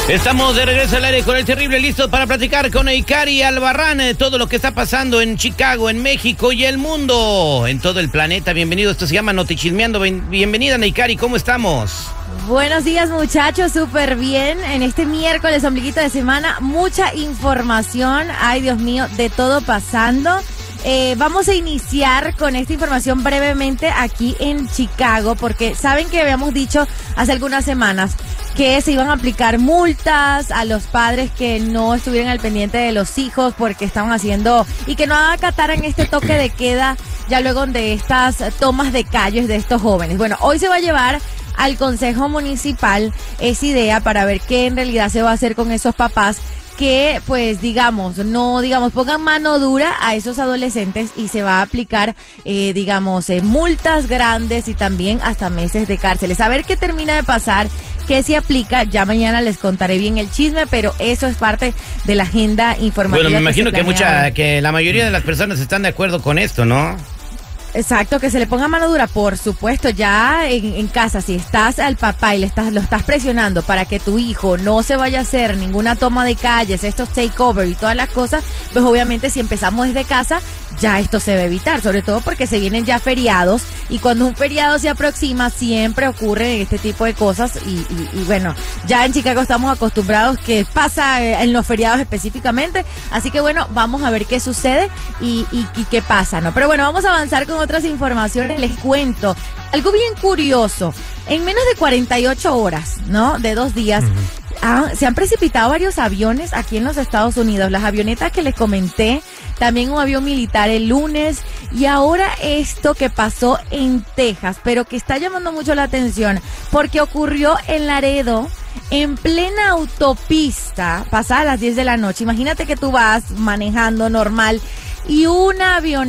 Estamos de regreso al aire con el terrible, listos para platicar con Neikari Albarrán, todo lo que está pasando en Chicago, en México y el mundo, en todo el planeta. Bienvenido, esto se llama Notichismeando. Bienvenida, Neikari, ¿cómo estamos? Buenos días, muchachos, súper bien. En este miércoles, ombliguito de semana, mucha información. Ay, Dios mío, de todo pasando. Vamos a iniciar con esta información brevemente aquí en Chicago, porque saben que habíamos dicho hace algunas semanas que se iban a aplicar multas a los padres que no estuvieran al pendiente de los hijos porque estaban haciendo y que no acataran este toque de queda ya luego de estas tomas de calles de estos jóvenes. Bueno, hoy se va a llevar al Consejo Municipal esa idea para ver qué en realidad se va a hacer con esos papás que, pues, pongan mano dura a esos adolescentes y se va a aplicar, multas grandes y también hasta meses de cárcel. A ver qué termina de pasar, qué se aplica. Ya mañana les contaré bien el chisme, pero eso es parte de la agenda informativa. Bueno, me imagino que la mayoría de las personas están de acuerdo con esto, ¿no? Exacto, que se le ponga mano dura, por supuesto. Ya en casa, si estás al papá y lo estás presionando para que tu hijo no se vaya a hacer ninguna toma de calles, estos takeover y todas las cosas, pues obviamente si empezamos desde casa, ya esto se va a evitar, sobre todo porque se vienen ya feriados y cuando un feriado se aproxima siempre ocurren este tipo de cosas y bueno, ya en Chicago estamos acostumbrados que pasa en los feriados específicamente, así que bueno, vamos a ver qué sucede y qué pasa, ¿no? Pero bueno, vamos a avanzar con otras informaciones. Les cuento algo bien curioso. En menos de 48 horas, ¿no? De 2 días, se han precipitado varios aviones aquí en los Estados Unidos. Las avionetas que les comenté, también un avión militar el lunes y ahora esto que pasó en Texas, pero que está llamando mucho la atención porque ocurrió en Laredo, en plena autopista, pasada las 10 de la noche. Imagínate que tú vas manejando normal y un avión,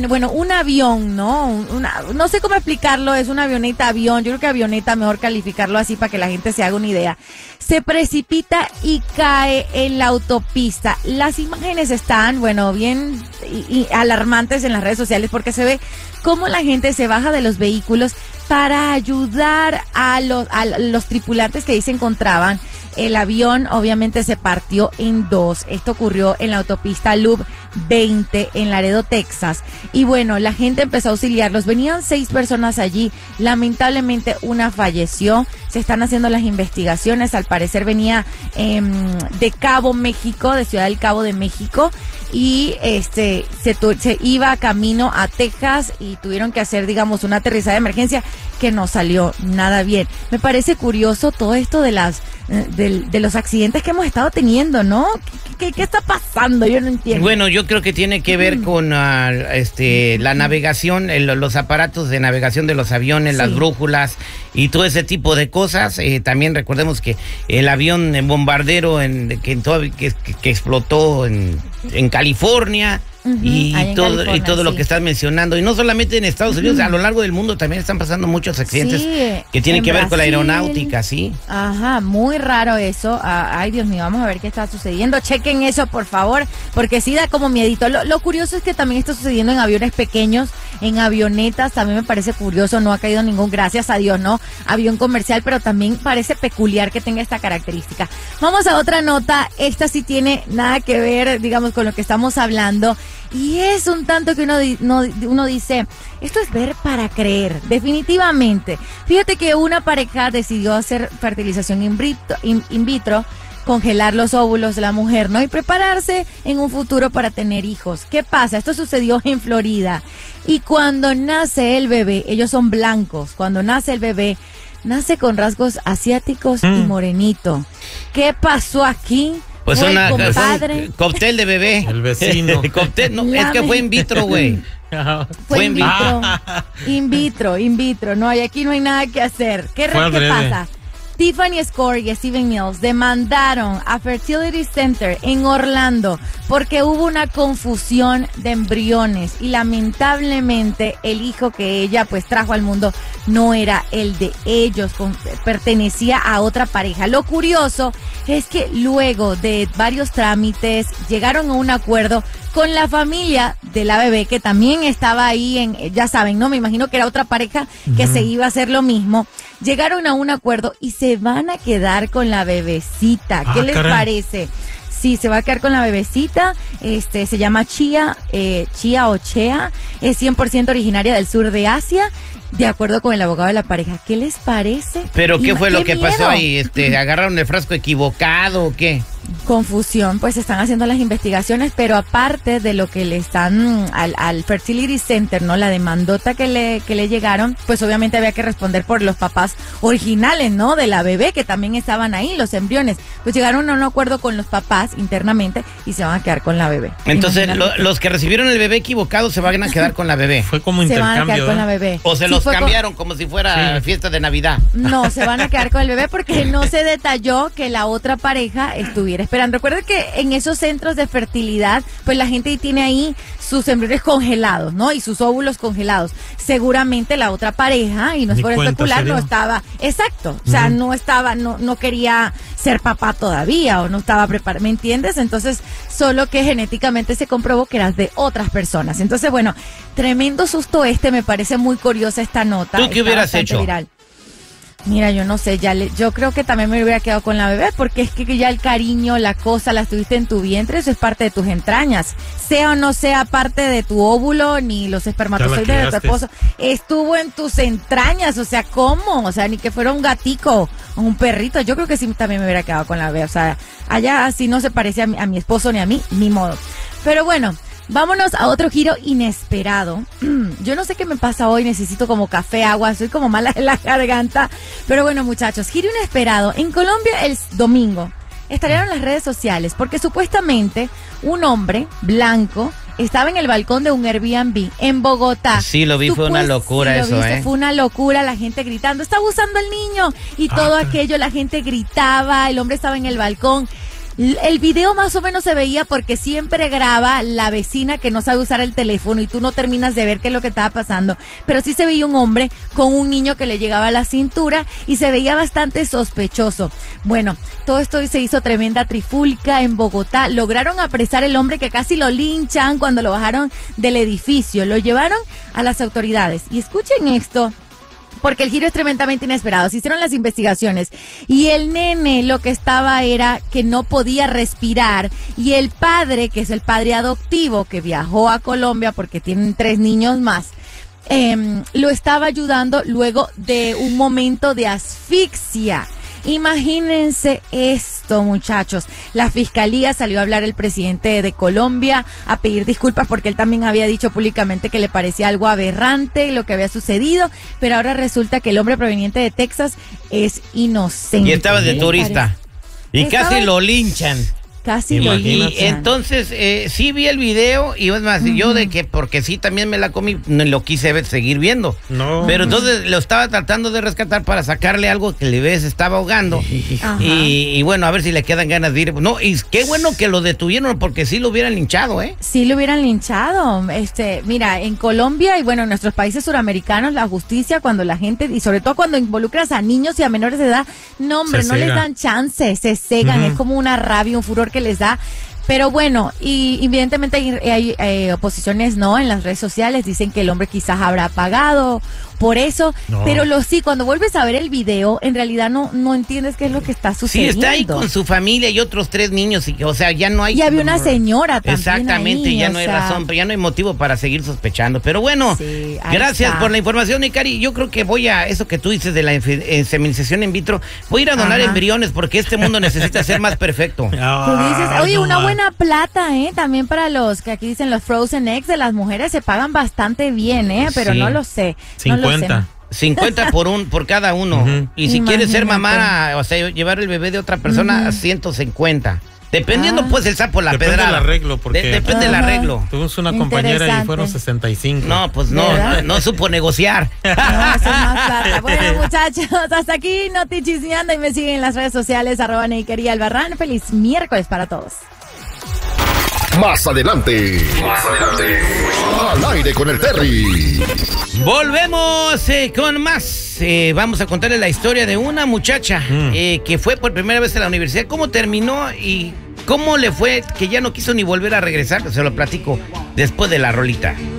¿no? No sé cómo explicarlo, es una avioneta avión, yo creo que avioneta mejor calificarlo así para que la gente se haga una idea. Se precipita y cae en la autopista. Las imágenes están, bien alarmantes en las redes sociales porque se ve cómo la gente se baja de los vehículos para ayudar a los tripulantes que ahí se encontraban. El avión obviamente se partió en 2. Esto ocurrió en la autopista Loop 20 en Laredo, Texas. Y bueno, la gente empezó a auxiliarlos. Venían 6 personas allí. Lamentablemente una falleció. Se están haciendo las investigaciones. Al parecer venía de Cabo, México, de Ciudad del Cabo de México. Y se iba camino a Texas y tuvieron que hacer, un aterrizaje de emergencia que no salió nada bien. Me parece curioso todo esto de los accidentes que hemos estado teniendo, ¿no? ¿Qué está pasando? Yo no entiendo. Bueno, yo creo que tiene que ver con la navegación, los aparatos de navegación de los aviones, sí, las brújulas y todo ese tipo de cosas. También recordemos que el avión bombardero que explotó en California. Y todo lo que estás mencionando, y no solamente en Estados Unidos, a lo largo del mundo también están pasando muchos accidentes que tienen que ver con la aeronáutica, ¿sí? Ajá, muy raro eso. Ay, Dios mío, vamos a ver qué está sucediendo. Chequen eso, por favor, porque sí da como miedito. Lo curioso es que también está sucediendo en aviones pequeños, en avionetas, también me parece curioso, no ha caído ningún, gracias a Dios, ¿no? Avión comercial, pero también parece peculiar que tenga esta característica. Vamos a otra nota, esta sí tiene nada que ver, con lo que estamos hablando. Y es un tanto que uno dice, esto es ver para creer, definitivamente. Fíjate que una pareja decidió hacer fertilización in vitro, congelar los óvulos de la mujer, ¿no? Y prepararse en un futuro para tener hijos. ¿Qué pasa? Esto sucedió en Florida. Y cuando nace el bebé, ellos son blancos, cuando nace el bebé, nace con rasgos asiáticos y morenito. ¿Qué pasó aquí? Pues cóctel de bebé. El vecino. Cóctel, no, es que fue in vitro, güey. Fue in vitro. In vitro. No, y aquí no hay nada que hacer. ¿Qué pasa? Tiffany Score y Steven Mills demandaron a Fertility Center en Orlando porque hubo una confusión de embriones y lamentablemente el hijo que ella trajo al mundo no era el de ellos, pertenecía a otra pareja. Lo curioso es que luego de varios trámites llegaron a un acuerdo con la familia de la bebé, que también estaba ahí ya saben, ¿no? Me imagino que era otra pareja que se iba a hacer lo mismo. Llegaron a un acuerdo y se van a quedar con la bebecita. ¿Qué les parece? Sí, se va a quedar con la bebecita. Se llama Chia o Chea. Es 100% originaria del sur de Asia, de acuerdo con el abogado de la pareja. ¿Qué les parece? ¿Pero qué fue lo que miedo. pasó ahí? ¿Agarraron el frasco equivocado o qué? Confusión, pues están haciendo las investigaciones, pero aparte de lo que le están al Fertility Center, ¿no? La demandota que le llegaron, pues obviamente había que responder por los papás originales, ¿no? De la bebé, que también estaban ahí, los embriones. Pues llegaron a un acuerdo con los papás internamente y se van a quedar con la bebé. Entonces, los que recibieron el bebé equivocado se van a quedar con la bebé. Fue como intercambio. Se van a quedar con la bebé. O se los cambiaron como si fuera fiesta de Navidad. No, se van a quedar con el bebé porque no se detalló que la otra pareja estuviera esperando. Recuerda que en esos centros de fertilidad, pues la gente tiene ahí sus embriones congelados, ¿no? Y sus óvulos congelados. Seguramente la otra pareja, y no es por especular, no estaba, exacto, o sea, no quería ser papá todavía o no estaba preparado, ¿me entiendes? Entonces, solo que genéticamente se comprobó que eras de otras personas. Entonces, bueno, tremendo susto me parece muy curiosa esta nota. ¿Tú qué hubieras hecho? Viral. Mira, yo no sé, yo creo que también me hubiera quedado con la bebé, porque es que ya el cariño, la cosa, la tuviste en tu vientre, eso es parte de tus entrañas. Sea o no sea parte de tu óvulo, ni los espermatozoides de tu esposo, estuvo en tus entrañas, o sea, ¿cómo? O sea, ni que fuera un gatico o un perrito, yo creo que sí también me hubiera quedado con la bebé, o sea, allá así no se parece a mi esposo ni a mí, ni modo. Pero bueno, vámonos a otro giro inesperado. Yo no sé qué me pasa hoy, necesito como café, agua, soy como mala en la garganta. Pero bueno, muchachos, giro inesperado. En Colombia el domingo estallaron en las redes sociales porque supuestamente un hombre blanco estaba en el balcón de un Airbnb en Bogotá. Sí, lo vi, fue una locura eso, Fue una locura, la gente gritando, está abusando el niño. Y todo aquello, la gente gritaba, el hombre estaba en el balcón. El video más o menos se veía porque siempre graba la vecina que no sabe usar el teléfono y tú no terminas de ver qué es lo que estaba pasando. Pero sí se veía un hombre con un niño que le llegaba a la cintura y se veía bastante sospechoso. Bueno, todo esto se hizo tremenda trifulca en Bogotá. Lograron apresar al hombre que casi lo linchan cuando lo bajaron del edificio. Lo llevaron a las autoridades. Y escuchen esto, porque el giro es tremendamente inesperado. Se hicieron las investigaciones y el nene lo que estaba era que no podía respirar, y el padre, que es el padre adoptivo que viajó a Colombia porque tienen 3 niños más, lo estaba ayudando luego de un momento de asfixia. Imagínense esto, muchachos. La fiscalía salió a hablar, el presidente de Colombia, a pedir disculpas porque él también había dicho públicamente que le parecía algo aberrante lo que había sucedido, pero ahora resulta que el hombre proveniente de Texas es inocente. Y estaba de turista. Y casi lo linchan. Casi lo linchan. Y entonces, sí vi el video, y es más, yo de que, porque sí también me la comí, no lo quise seguir viendo. No. Pero entonces lo estaba tratando de rescatar para sacarle algo que le ves, estaba ahogando. Y bueno, a ver si le quedan ganas de ir. No, y qué bueno que lo detuvieron, porque sí lo hubieran linchado, ¿eh? Sí lo hubieran linchado. Mira, en Colombia y bueno, en nuestros países suramericanos, la justicia, cuando la gente, y sobre todo cuando involucras a niños y a menores de edad, no, hombre, no les dan chance, se cegan, es como una rabia, un furor que les da. Pero bueno, y evidentemente hay oposiciones, ¿no? En las redes sociales dicen que el hombre quizás habrá pagado por eso, pero sí, cuando vuelves a ver el video, en realidad no entiendes qué es lo que está sucediendo. Sí, está ahí con su familia y otros 3 niños, o sea, ya no hay... Y había una señora también. Exactamente, ahí, ya no hay razón, pero ya no hay motivo para seguir sospechando. Pero bueno, gracias por la información, Icari. Yo creo que voy a, eso que tú dices de la inseminización in vitro, voy a ir a donar embriones porque este mundo necesita ser más perfecto. Tú dices, oye, una buena plata, también para los que aquí dicen los frozen eggs de las mujeres se pagan bastante bien, pero no lo sé. 50 por cada uno. Y si quieres ser mamá, o sea, llevar el bebé de otra persona, 150. Dependiendo, pues, el sapo, la pedrada. Depende del arreglo, porque... Depende del arreglo. Tuvimos una compañera y fueron 65. No, pues no supo negociar. No, eso es más plata. Bueno, muchachos, hasta aquí Noti Chismeando, y me siguen en las redes sociales, @Neiquería Albarrán. Feliz miércoles para todos. Más adelante. Al aire con el Terry. Volvemos con más vamos a contarles la historia de una muchacha que fue por primera vez a la universidad. ¿Cómo terminó y cómo le fue que ya no quiso ni volver a regresar? Se lo platico después de la rolita.